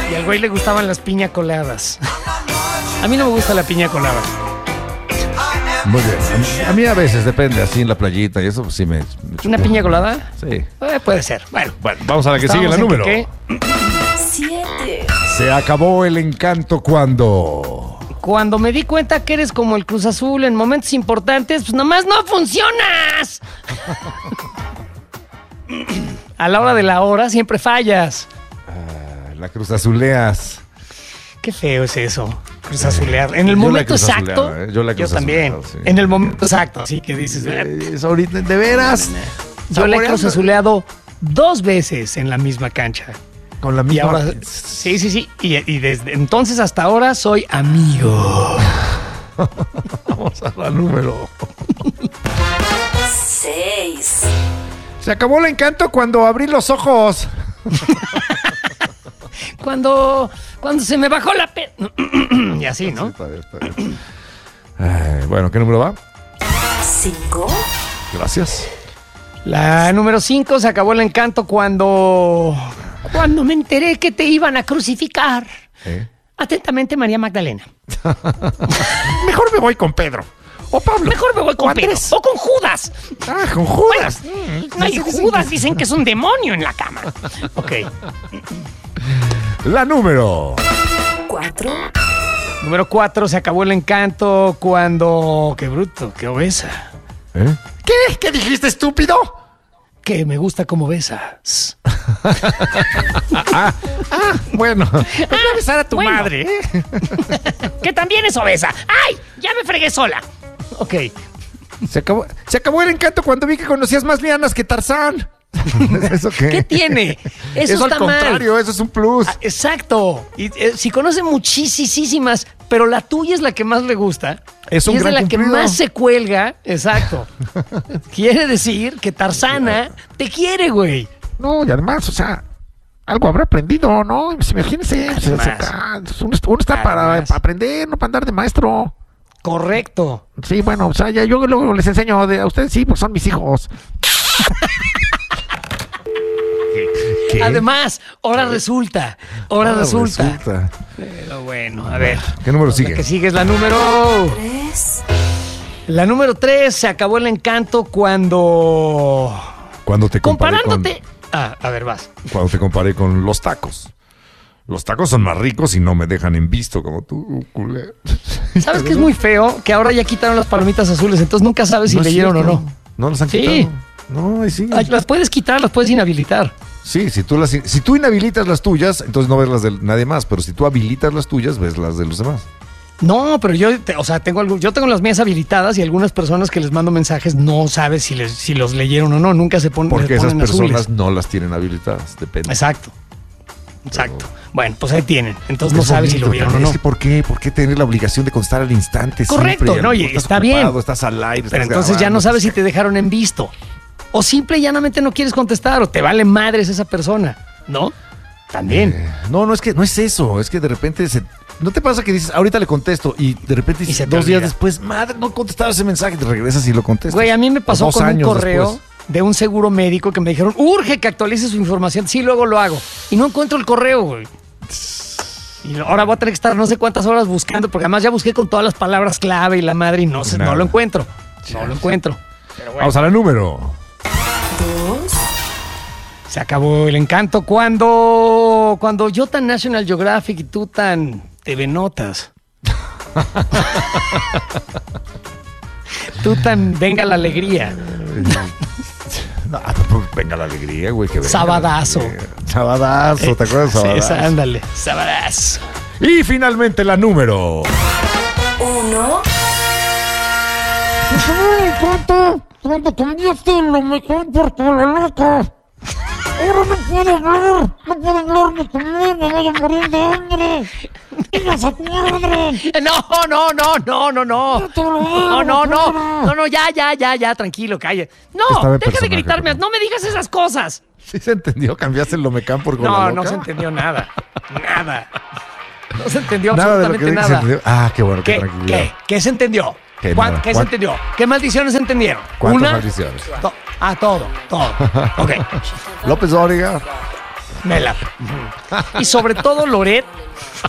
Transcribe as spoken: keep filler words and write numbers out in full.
Y al güey le gustaban las piña coladas. A mí no me gusta la piña colada. Muy bien. A mí a veces depende, así en la playita y eso, pues sí me... me ¿Una piña colada? Sí. Eh, puede ser. Bueno, Bueno, vamos a la que sigue, la número. Que, Siete. Se acabó el encanto cuando... Cuando me di cuenta que eres como el Cruz Azul en momentos importantes, pues nomás no funcionas. A la hora de la hora siempre fallas. Ah, la cruz azuleas. Qué feo es eso, Cruz Azulear. En el Yo la momento cruz exacto, azuleada, ¿eh? Yo la cruz también. azuleada, sí. En el momento exacto, así que dices... Eh, es ahorita, de veras. Yo le he Saboreando. Cruz Azuleado dos veces en la misma cancha. Con la Y misma... ahora, sí, sí, sí. Y, y desde entonces hasta ahora soy amigo. Vamos a la número. Seis. Se acabó el encanto cuando abrí los ojos. Cuando, cuando se me bajó la pe... Y así, ¿no? Sí, está bien, está bien. Ay, bueno, ¿qué número va? Cinco. Gracias. La número cinco, se acabó el encanto cuando... Cuando me enteré que te iban a crucificar. ¿Eh? Atentamente, María Magdalena. Mejor me voy con Pedro. O Pablo. Mejor me voy con O Pedro. Andrés. O con Judas. Ah, con Judas. No, y Judas dicen que es un demonio en la cama. Ok. La número. Cuatro. Número cuatro, se acabó el encanto cuando... Qué bruto, qué obesa. ¿Eh? ¿Qué? ¿Qué dijiste, estúpido? Que me gusta como besas. Ah, ah, bueno. Pues voy a besar a tu bueno. madre, ¿eh? Que también es obesa. ¡Ay! Ya me fregué sola. Ok. Se acabó, se acabó el encanto cuando vi que conocías más lianas que Tarzán. ¿Eso qué? ¿Qué tiene? Eso, Eso está al contrario, mal. eso es un plus. Ah, exacto. Y eh, si conoce muchísimas, pero la tuya es la que más le gusta. Es un y es de gran la que cumplido. más se cuelga. Exacto. Quiere decir que Tarzana te quiere, güey. No, y además, o sea, algo habrá aprendido, ¿no? Imagínense, o sea, Además. acá, uno, uno está para, Además. para aprender, no para andar de maestro. Correcto. Sí, bueno, o sea, ya yo luego les enseño, de, a ustedes sí, pues son mis hijos. ¿Qué? Además, ahora resulta. Ahora Ah, resulta. resulta. Pero bueno, a ver. ¿Qué número La sigue? que sigue es la número... Tres. La número tres, se acabó el encanto cuando... Cuando te comparé Comparándote... Ah, a ver, vas. con, cuando te comparé con los tacos. Los tacos son más ricos y no me dejan en visto como tú, culé. ¿Sabes qué es muy feo? Que ahora ya quitaron las palomitas azules, entonces nunca sabes si No es leyeron o cierto. no. No las han Sí. quitado. No, ahí sí. Ay, las puedes quitar, las puedes inhabilitar. Sí, si tú, las, si tú inhabilitas las tuyas, entonces no ves las de nadie más. Pero si tú habilitas las tuyas, ves las de los demás. No, pero yo, te- o sea, tengo algo, yo tengo las mías habilitadas y algunas personas que les mando mensajes no sabes si, les, si los leyeron o no, nunca se pon- Porque les esas ponen personas azules. no las tienen habilitadas. Depende. Exacto. Exacto. Bueno, pues ahí tienen. Entonces Es no sabes si lo bonito, vieron o pero no. es que ¿por qué? ¿Por qué tener la obligación de contestar al instante? Correcto, siempre? no, y Estás está ocupado, bien. Estás al aire. Pero estás entonces ya grabando, no sabes si estás- te dejaron en visto. O simple y llanamente no quieres contestar o te vale madres esa persona, ¿no? También. Eh, no, no es que no es eso. Es que de repente se. ¿No te pasa que dices, ahorita le contesto y de repente Y dices, se te dos días olvida. después, madre, no contestaba ese mensaje, te regresas y lo contestas? Güey, a mí me O pasó dos con un años correo después. de un seguro médico que me dijeron, urge que actualice su información. Sí, luego lo hago. Y no encuentro el correo, güey. Y ahora voy a tener que estar no sé cuántas horas buscando, porque además ya busqué con todas las palabras clave y la madre y no, sé, Nada. no lo encuentro. No lo encuentro. Pero bueno, Vamos a la número. Dos. se acabó el encanto cuando, cuando yo tan National Geographic y tú tan T V Notas. Tú tan Venga la Alegría. No, pues, venga la alegría, güey. Que venga Sabadazo. la alegría. Sabadazo, ¿te acuerdas de Sí, Sabadazo? esa, ándale. Sabadazo. Y finalmente la número. Uno. ¿Cuánto? Cuando cambiaste lo mejor por tu la loca. Ahora no puedo hablar. No puedo hablar ni comer. Me voy a morir de hambre. ¡Digas a tu madre! No, no, no, no, no, no. Yo te lo No, hago, no, no, cámara. no, no, ya, ya, ya, ya, tranquilo, calla. Estaba No, en deja de personaje, gritarme, perdón. no me digas esas cosas. ¿Sí se entendió? ¿Cambiaste el Lomecán por No, Gola no Loca? se entendió nada, nada. No se entendió Nada de lo que absolutamente dije se nada. entendió. Ah, qué bueno, qué ¿Qué, tranquilidad. qué, qué se entendió? ¿Qué ¿Cuán- nada? ¿Qué se ¿Cuán- entendió? ¿Qué maldiciones se entendieron? ¿Cuántas ¿Una? maldiciones? To- ah, todo, todo. Ok. López Dóriga. Me la. Y sobre todo Loret,